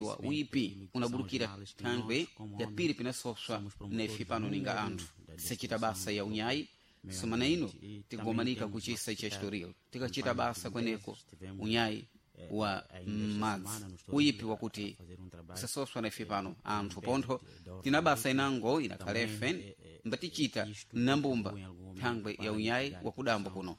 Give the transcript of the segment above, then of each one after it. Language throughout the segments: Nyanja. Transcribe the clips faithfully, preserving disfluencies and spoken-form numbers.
wa uipi unabulukira thangwe ya pili pinasoswa nefe pano ninga anthu tisachita basa ya unyayi semana ino tikugomanika kuchisa cha historial tikachita basa kweneko unyayi wa madzi uipi wakuti sasoswa nefe pano anthu pontho tina basa inango inakhalefe mbatichita nambumba thangwe ya unyayi wa kudambo kuno.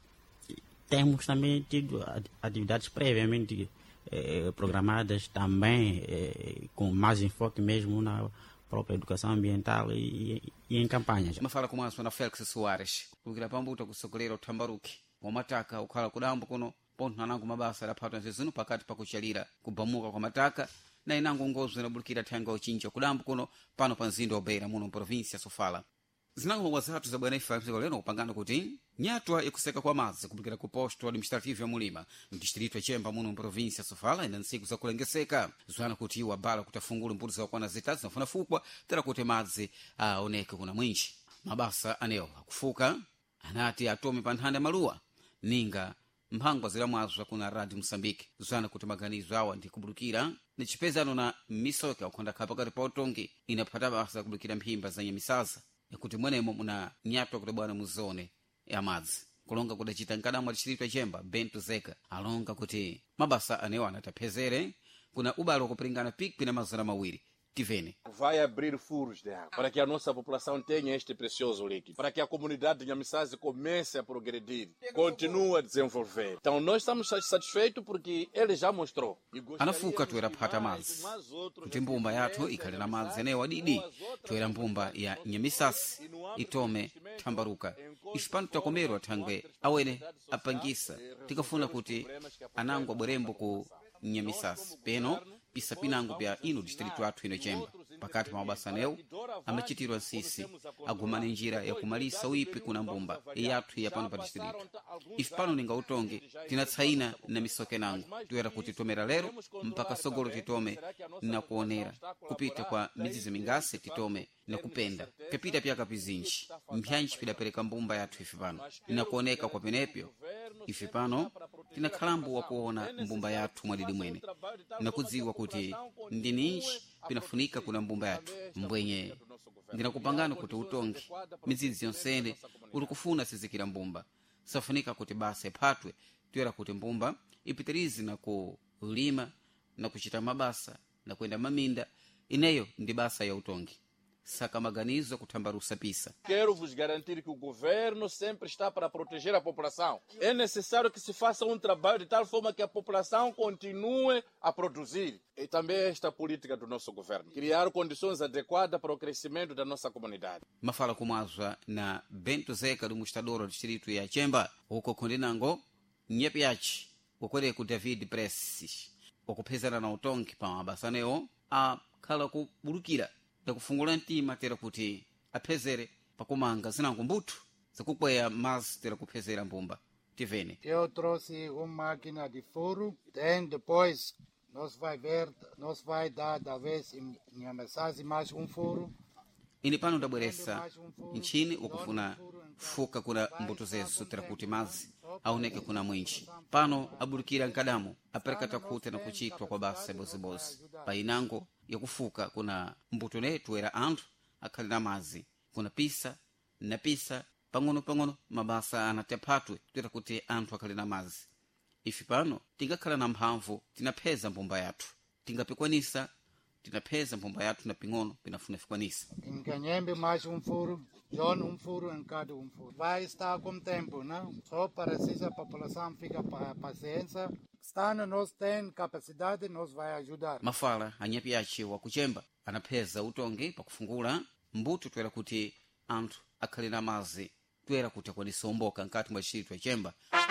Temos também tido atividades previamente eh, programadas também eh, com mais enfoque mesmo na própria educação ambiental e, e em campanhas. Mafala kumwaso na Felix Soares kulukira pambuto kusokolera uthambaruki wamataka ukhala kudambo kuno ponto nanango mabasa laphatwa zizino pakati pakuchalira kubamuka kwa mataka na inango ngozo inabulukira thanga uchinja kudambo kuno pano pa mzinda wa Beira muno província Sofala. Zinango wazatu za bwana ifa leno kupangana kuti nyatwa ikuseka kwa madzi kupikira ku posto administrativo ya mulima mdistrito ya Chemba muno província Sofala ina nsiku za kulengeseka zwana kuti iwa bala kutafungula mbuto za kwana zitatu zinafuna fukwa tera kuti madzi aoneke kuna mwinji mabasa aneo akufuka anati atome panthanda maluwa ninga mphangwa zilamwazo kuna Radio Msambiki zwana kuti maganizo awa ndi kubulukira ni chipezano na misoka ukhonda khapa kati pa utongi inaphata basa kubulukira mphimba za nyamisaza yakuti mwenemo muna nyatwa kuti bwana muzone ya madzi kulonga kudachita nkadamu distrito ya Chemba Bento Zeka alonga kuti mabasa anewo anataphezere kuna ubalo kupringana pikpi na mazana mawiri tivene. Vai abrir furos de água para que a nossa população tenha este precioso líquido, para que a comunidade de Nhamisazi comece a progredir, continue a desenvolver. Então nós estamos satisfeitos porque ele já mostrou. Anafuka tuera phata madzi kuti mbumba yathu ikhale na madzi anewo adidi tuera mbumba ya Nyamisasi itome thambaruka ifipano takomerwa thangwe awene apangisa tikafuna kuti anango abwerembo ku Nyamisasi peno pisa pinango pya ino distrito athu ino Chemba pakati pa mabasa anewo amachitirwa nsisi agumane njira ya kumalisa uipi kuna mbumba yathu ya pano pa distrito ife pano ninga utongi tinatsaina na misoke nango tuyera kuti tomera lero mpaka sogolo titome na kuonera kupita kwa mizizi mingase titome na kupenda kapita pya kapizinji mpyanji pidapereka mbumba yathu ife pano na kuoneka kwa penepyo ife pano tinakhalambu wa kuona mbumba yathu mwadidi mwene na kudziwa kuti ndininji pinafunika kuna mbumba yathu mbwenye ndinakupangana kuti utongi mizizi yonsene uli kufuna sizikira mbumba safunika kuti basa iphatwe tuyera kuti mbumba ipitirizi na kulima na kuchita mabasa na kwenda maminda ineyo ndi basa ya utongi saka maganizo kuthambarusa pisa. Quero vos garantir que o governo sempre está para proteger a população. É necessário que se faça um trabalho de tal forma que a população continue a produzir. E também esta política do nosso governo. Criar condições adequadas para o crescimento da nossa comunidade. Mafala kumazwa na Bento Zeka do mustadoro distrito ya Chemba uko kondinango nyepi yachi ukwere ku David Pressis ukupezana na utongi pa mabasa neo a khala kubulukira yakufungula ntima tera kuti aphezere pakumanga zinango mbuto zakukweya mazi tera kuphezera mbumba tivene. Eu trouxe uma máquina de furo, then depois nós vai ver, nós vai dar da vez em Nhamisazi mais um furo. Ini pano ndabweresa nchini ukufuna fuka kuna mbuto zesu tera kuti mazi aoneke kuna mwinji pano abulukira nkadamu aperekata kuti na kuchitwa kwa basa bozibozi painango yakufuka kuna mbuto netu era anthu akhali na mazi kuna pisa na pisa pang'ono pang'ono mabasa anatephatwe tuyera kuti anthu akhali na mazi ife pano tingakhala na mphamvu tinapheza mbumba yathu tingapikwanisa tinapheza mbumba yathu na ping'ono pinafuna fikwanisa. Em Canyembe mais um furo, John um furo em cada um furo. Vai estar com tempo, não? Só para que a população fica pa paciência. Estando nós tem capacidade, nós vai ajudar. Mafala anyepi yachi wa kuchemba anapheza utongi pakufungula mbuto tuyera kuti anthu akhali na mazi tuyera kuti akwanisa omboka nkati mwa distrito ya Chemba.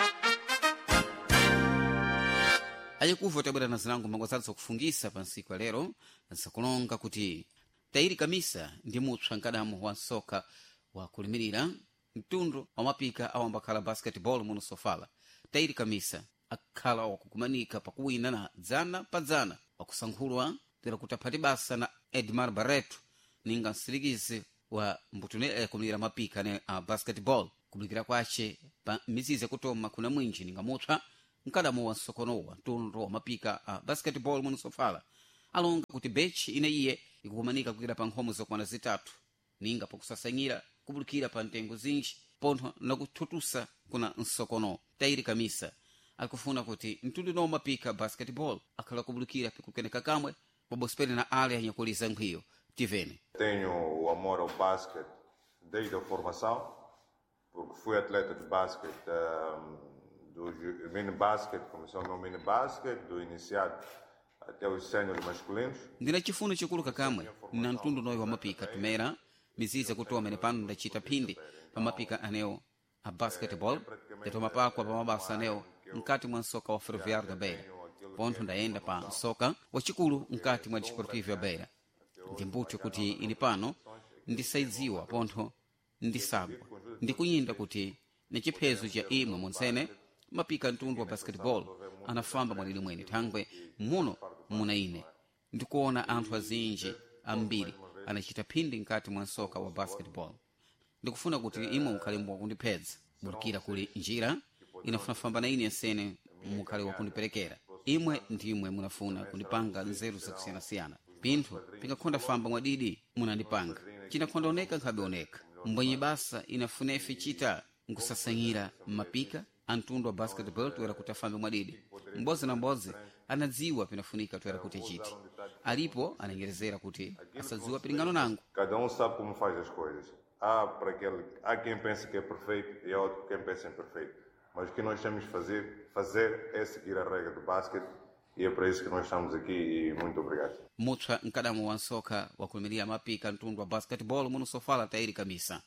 Ayikuva tabwera na zinango mangozatsa kufungisa pa nsiku ya lero nsakulonga kuti tairi kamisa ndi mutswa nkadamu wa soka wa kulimirira mtundu wa mapika awambakhala basketball muno Sofala. Tairi kamisa akhala wakukumanika pakuwina na dzana pa dzana wakusankhulwa tera kuti aphati basa na Edmar Barreto ninga msirikizi wa mbutune eh, kumira mapika ne uh, basketball kubulikira kwace pa mizizi kutoma kuna mwinji ninga mutswa nkadamu wa sokonowa mtundu wa mapika uh, basketball muno Sofala alonga kuti bechi ine iye ikukumanika kukira pa nkhomo zokwana zitatu ninga pakusasanyira kubulukira pa ntengo zinji pontho nakuthutusa kuna nsokono. Tairi Kamisa akufuna kuti mtundu no mapika basketball akhala kubulukira pikukeneka kamwe pabospere na ale anyakuliza nkhiyo. Tivene. Tenho o amor ao basquete desde a formação, porque fui atleta de basquete, um, do mini basquete, comecei o meu mini basquete, do iniciado até os sêniores masculinos. Ndina chifuno chikulu kakamwe na mtundu noyo wa mapika tumera miziza kutoa mene pano ndachita phindi pa mapika aneo a basketball tetoma pakwa pa mabasa aneo mkati mwa nsoka wa Ferroviário da Beira pontho ndayenda pa nsoka wachikulu mkati mwa Desportivo ya Beira. Ndimbucho kuti ini pano ndisaidziwa pontho ndisabwa ndikunyinda kuti nechiphezo cha imwe monsene mapika mtundu wa basketball anafamba mwalili mwene thangwe muno muna ine ndikuona anthu azinji ambiri anachita phindi mkati mwa nsoka wa basketball. Ndikufuna kuti imwe mukhale mwakundipedza bulukira kuli njira inafunafamba na ine yensene mukhale wakundiperekera. Imwe ndimwe munafuna kundipanga nzeru zakusiyana-siyana pinthu pingakhonda famba mwadidi munandipanga chinakhonda oneka nkhabe oneka mbwenye basa inafunefe chita nkusasanyira mapika antundu wa basketball toera kuti afambe mwadidi mbozi na mbozi anadziwa pinafunika toera kuti chiti alipo anangerezera kuti asadziwa pilingano nangu. Cada um sabe como faz as coisas. Há para aquele, há quem pensa que é perfeito e há outro quem pensa em perfeito. Mas o que nós temos que fazer, fazer é seguir a regra do basquete e é para isso que nós estamos aqui e muito obrigado. Mutra nkadamu wa nsoka wa kumilia mapika ntundu wa basketball munu sofala Tairi Kamisa.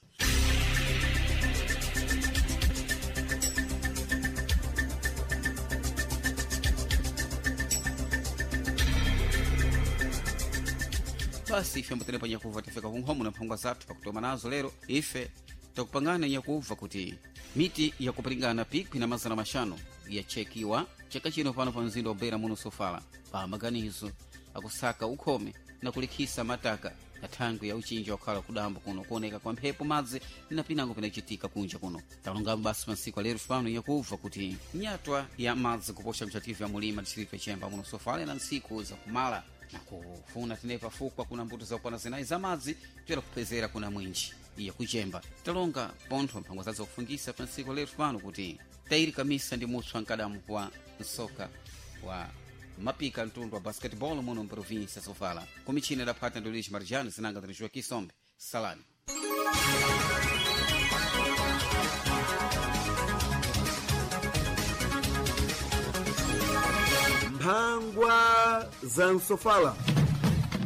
Basi ife mbatenepa nyakuva tifika kunhomu na mphangwa zathu pakutoma nazo lero ife takupangana nyakuva kuti miti ya kupringana piku ina mazana mashano yachekiwa chaka chino pano pa mzinda wa Beira muno sofala pa maganizo akusaka ukhome na kulikhisa mataka na thangwi ya uchinji wakhala kudamba kuno kuoneka kwa mphepo madzi na pinango pinachitika kunja kuno. Talongamo basi masiku alero pano yakuva kuti nyatwa ya madzi kuposha mchativu ya mulima district ya Chemba muno sofala na nsiku za kumala na kufuna tinepa fukwa kuna mbuto za kupana zinayi za madzi tuyera kupezera kuna mwinji iya kuchemba. Talonga pontho mphangwa zazo kufungisa pa nsiku alero pano kuti Tairi Kamisa ndi mutswa nkadamu wa nsoka wa mapika mtundu wa basketball muno mprovinsia sofala kumichina da phata ndo Luiz Marjano zinanga zanishwa kisombe salani. Mphangwa za Sofala.